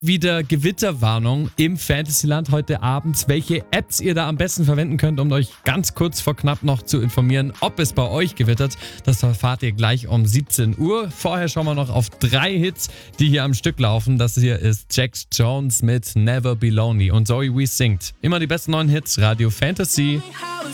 wieder Gewitterwarnung im Fantasyland heute Abend. Welche Apps ihr da am besten verwenden könnt, um euch ganz kurz vor knapp noch zu informieren, ob es bei euch gewittert, das erfahrt ihr gleich um 17 Uhr. Vorher schauen wir noch auf 3 Hits, die hier am Stück laufen. Das hier ist Jax Jones mit Never Be Lonely und Zoe Wees singt. Immer die besten neuen Hits, Radio Fantasy.